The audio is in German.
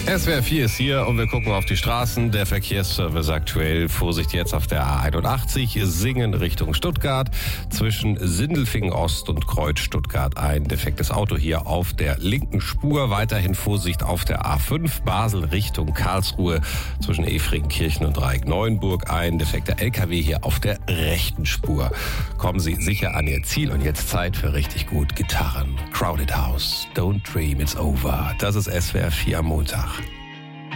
SWR 4 ist hier und wir gucken auf die Straßen. Der Verkehrsservice aktuell. Vorsicht jetzt auf der A81, Singen Richtung Stuttgart. Zwischen Sindelfingen Ost und Kreuz Stuttgart ein defektes Auto hier auf der linken Spur. Weiterhin Vorsicht auf der A5, Basel Richtung Karlsruhe. Zwischen Efringkirchen und Dreieck-Neuenburg ein defekter LKW hier auf der rechten Spur. Kommen Sie sicher an Ihr Ziel und jetzt Zeit für richtig gut Gitarren. Crowded House, Don't Dream It's Over. Das ist SWR 4 am Montag.